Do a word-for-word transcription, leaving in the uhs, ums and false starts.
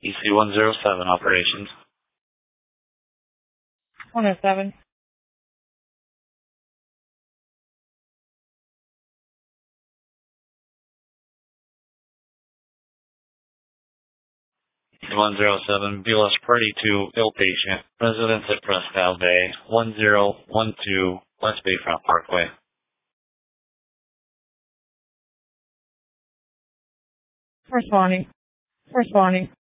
E C one zero seven operations. one oh seven. one zero seven, B L S Party two, ill patient, residence at Prescal Bay, one zero one two, West Bayfront Parkway. Responding. Responding.